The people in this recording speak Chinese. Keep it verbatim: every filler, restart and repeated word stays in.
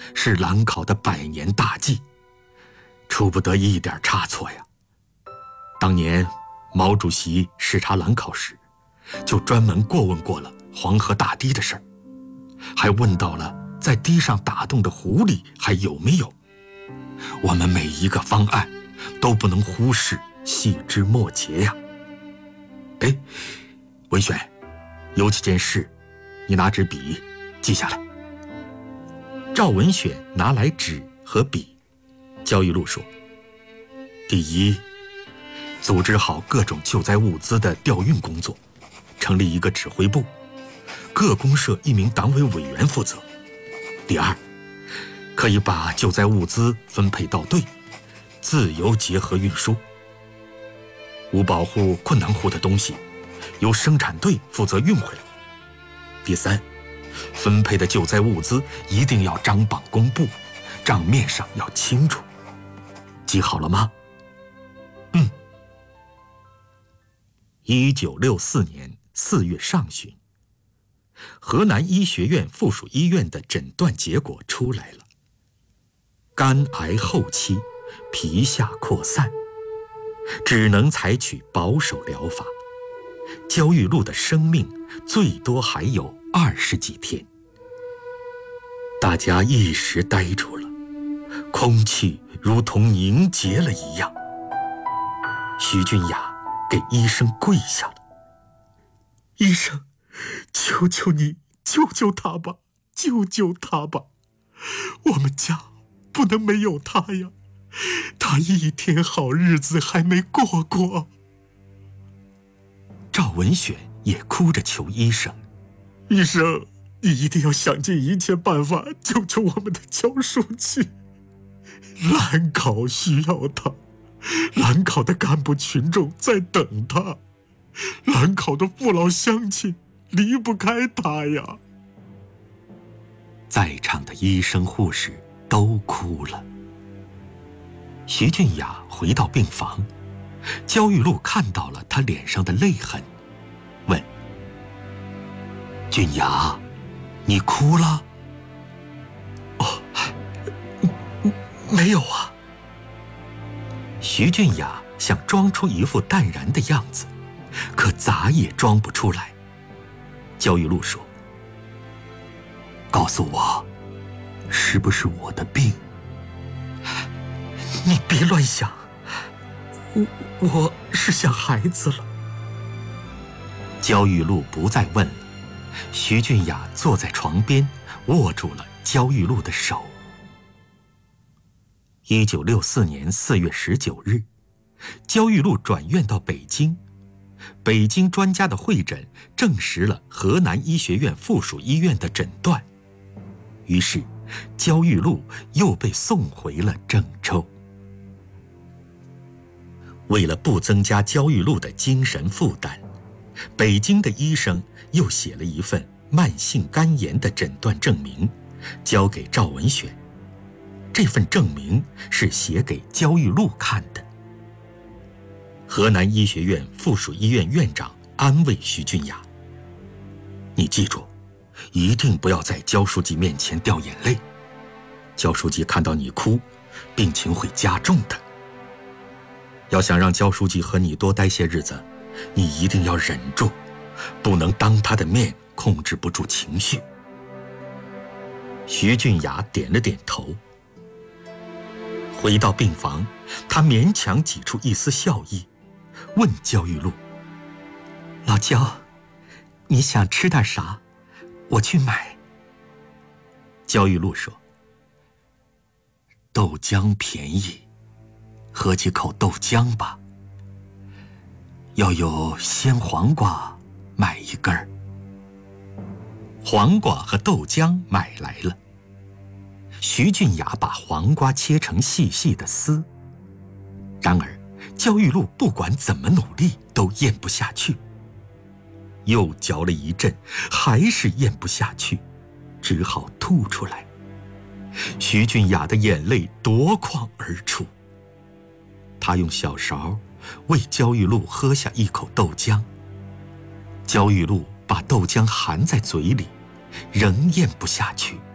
是兰考的百年大计，出不得一点差错呀。当年毛主席视察兰考时，就专门过问过了黄河大堤的事儿，还问到了在堤上打洞的狐狸还有没有。我们每一个方案都不能忽视细枝末节呀。哎，文选，有几件事，你拿支笔记下来。赵文选拿来纸和笔，焦裕禄说：第一，组织好各种救灾物资的调运工作，成立一个指挥部，各公设一名党委委员负责。第二，可以把救灾物资分配到队，自由结合运输。无保护困难户的东西，由生产队负责运回来。第三，分配的救灾物资一定要张榜公布，账面上要清楚。记好了吗？嗯。一九六四年四月上旬，河南医学院附属医院的诊断结果出来了：肝癌后期，皮下扩散，只能采取保守疗法。焦裕禄的生命最多还有二十几天。大家一时呆住了，空气如同凝结了一样。徐俊雅给医生跪下了：医生，求求你救救他吧，救救他吧，我们家不能没有他呀，他一天好日子还没过过。赵文选也哭着求医生：医生，你一定要想尽一切办法救救我们的焦书记，兰考需要他，兰考的干部群众在等他，兰考的父老乡亲离不开他呀。在场的医生护士都哭了。徐俊雅回到病房，焦裕禄看到了他脸上的泪痕，问：俊雅，你哭了？哦，没有啊。徐俊雅想装出一副淡然的样子，可咋也装不出来。焦裕禄说：告诉我，是不是我的病？你别乱想，我我是想孩子了。焦裕禄不再问了，徐俊雅坐在床边，握住了焦裕禄的手。一九六四年四月十九日，焦裕禄转院到北京，北京专家的会诊证实了河南医学院附属医院的诊断，于是焦裕禄又被送回了郑州。为了不增加焦裕禄的精神负担，北京的医生又写了一份慢性肝炎的诊断证明，交给赵文选。这份证明是写给焦裕禄看的。河南医学院附属医院院长安慰徐俊雅：你记住，一定不要在焦书记面前掉眼泪，焦书记看到你哭，病情会加重的。要想让焦书记和你多待些日子，你一定要忍住，不能当他的面控制不住情绪。徐俊雅点了点头。回到病房，他勉强挤出一丝笑意，问焦裕禄：老焦，你想吃点啥？我去买。焦裕禄说：豆浆便宜，喝几口豆浆吧。要有鲜黄瓜，买一根儿。黄瓜和豆浆买来了。徐俊雅把黄瓜切成细细的丝，然而焦裕禄不管怎么努力都咽不下去，又嚼了一阵，还是咽不下去，只好吐出来。徐俊雅的眼泪夺眶而出，他用小勺喂焦裕禄喝下一口豆浆，焦裕禄把豆浆含在嘴里，仍咽不下去。